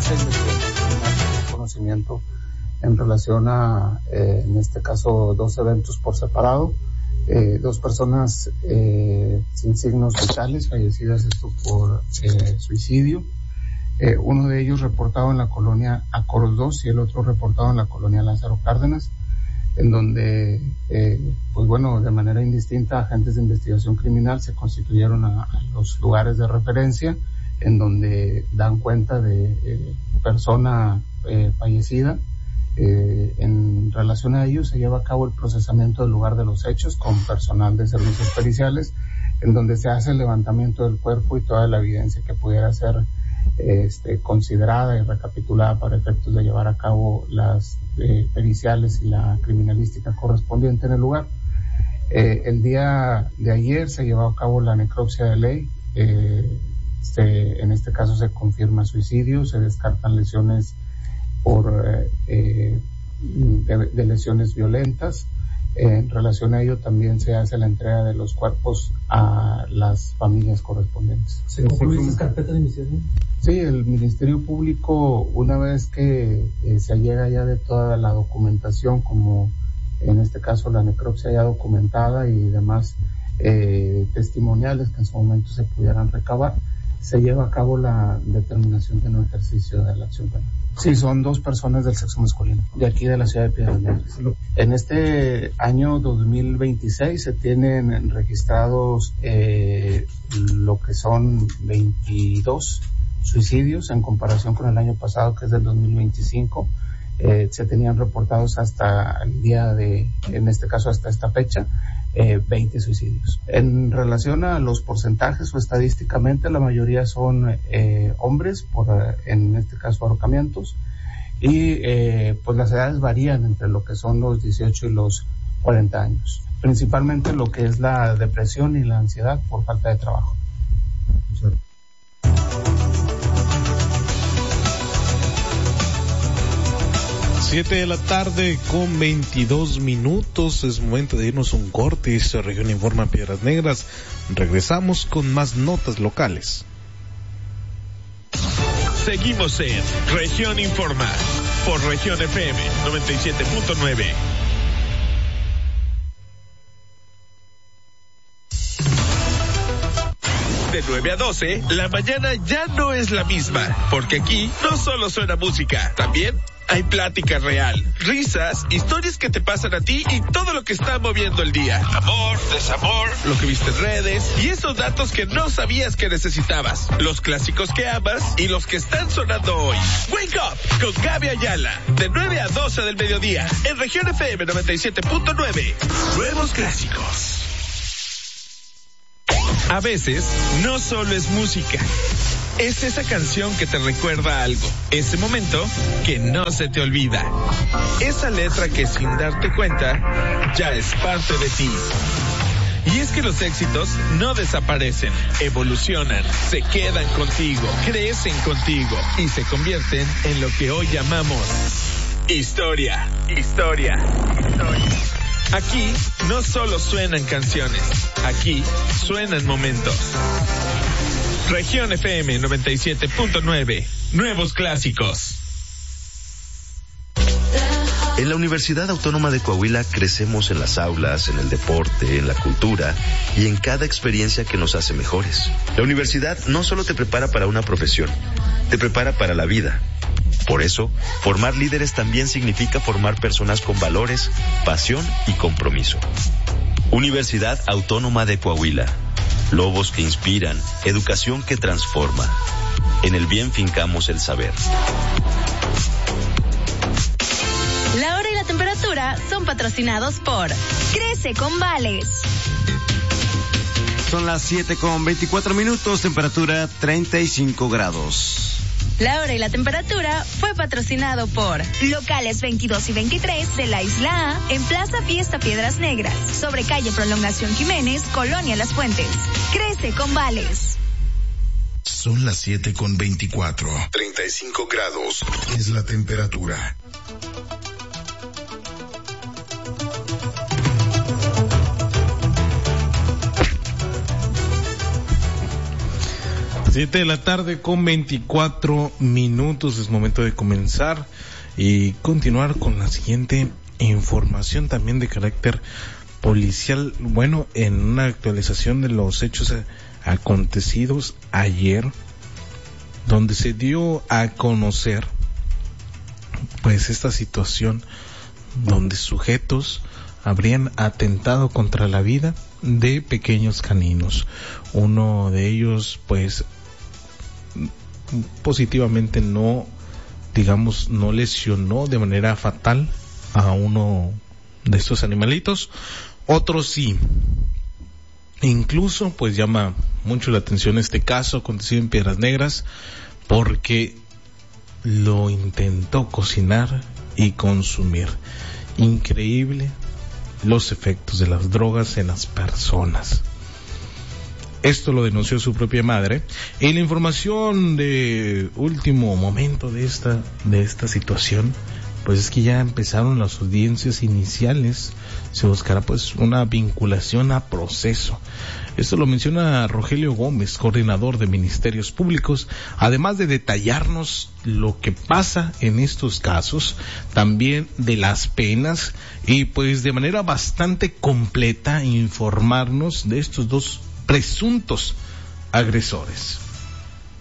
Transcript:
Denuncia y Investigación conocimiento en relación a, en este caso, 2 eventos por separado. 2 personas sin signos vitales fallecidas esto por suicidio. Uno de ellos reportado en la colonia Acoros 2 y el otro reportado en la colonia Lázaro Cárdenas, en donde, pues bueno, de manera indistinta, agentes de investigación criminal se constituyeron a los lugares de referencia, en donde dan cuenta de persona fallecida. En relación a ello se lleva a cabo el procesamiento del lugar de los hechos con personal de servicios periciales, en donde se hace el levantamiento del cuerpo y toda la evidencia que pudiera ser considerada y recapitulada para efectos de llevar a cabo las periciales y la criminalística correspondiente en el lugar. El día de ayer se llevó a cabo la necropsia de ley. En este caso se confirma suicidio, se descartan lesiones de lesiones violentas. En relación a ello también se hace la entrega de los cuerpos a las familias correspondientes. ¿Se concluye carpeta de investigación? Sí, el Ministerio Público, una vez que se allega ya de toda la documentación, como en este caso la necropsia ya documentada y demás testimoniales que en su momento se pudieran recabar, se lleva a cabo la determinación de no ejercicio de la acción penal. Sí, son 2 personas del sexo masculino, de aquí de la ciudad de Piedras Negras. En este año 2026 se tienen registrados lo que son 22 suicidios en comparación con el año pasado, que es del 2025. Se tenían reportados hasta el día de, en este caso hasta esta fecha, 20 suicidios. En relación a los porcentajes o estadísticamente, la mayoría son hombres, en este caso ahorcamientos, y pues las edades varían entre lo que son los 18 y los 40 años. Principalmente lo que es la depresión y la ansiedad por falta de trabajo. 7 de la tarde con 22 minutos, es momento de irnos un corte. Esta Región Informa Piedras Negras. Regresamos con más notas locales. Seguimos en Región Informa por Región FM 97.9. De 9 a 12, la mañana ya no es la misma, porque aquí no solo suena música, también hay plática real, risas, historias que te pasan a ti y todo lo que está moviendo el día. Amor, desamor, lo que viste en redes y esos datos que no sabías que necesitabas. Los clásicos que amas y los que están sonando hoy. Wake Up con Gaby Ayala, de 9 a 12 del mediodía, en Región FM 97.9. Nuevos clásicos. A veces, no solo es música. Es esa canción que te recuerda algo, ese momento que no se te olvida, esa letra que sin darte cuenta ya es parte de ti. Y es que los éxitos no desaparecen, evolucionan, se quedan contigo, crecen contigo y se convierten en lo que hoy llamamos historia. Aquí no solo suenan canciones, aquí suenan momentos. Región FM 97.9, nuevos clásicos. En la Universidad Autónoma de Coahuila crecemos en las aulas, en el deporte, en la cultura y en cada experiencia que nos hace mejores. La universidad no solo te prepara para una profesión, te prepara para la vida. Por eso, formar líderes también significa formar personas con valores, pasión y compromiso. Universidad Autónoma de Coahuila. Lobos que inspiran, educación que transforma. En el bien fincamos el saber. La hora y la temperatura son patrocinados por Crece con Vales. Son las 7:24, temperatura 35 grados. La hora y la temperatura fue patrocinado por Locales 22 y 23 de la Isla A en Plaza Fiesta Piedras Negras, sobre calle Prolongación Jiménez, Colonia Las Fuentes. Crece con Vales. Son las 7:24. 35 grados es la temperatura. 7 de la tarde con 24 minutos. Es momento de comenzar y continuar con la siguiente información también de carácter policial. Bueno, en una actualización de los hechos acontecidos ayer, donde se dio a conocer pues esta situación donde sujetos habrían atentado contra la vida de pequeños caninos. Uno de ellos pues positivamente no lesionó de manera fatal a uno de estos animalitos, otros sí. Incluso pues llama mucho la atención este caso acontecido en Piedras Negras, porque lo intentó cocinar y consumir. Increíble los efectos de las drogas en las personas. Esto lo denunció su propia madre. Y la información de último momento de esta situación, pues es que ya empezaron las audiencias iniciales. Se buscará pues una vinculación a proceso. Esto lo menciona Rogelio Gómez, coordinador de Ministerios Públicos, además de detallarnos lo que pasa en estos casos, también de las penas y pues de manera bastante completa informarnos de estos dos presuntos agresores.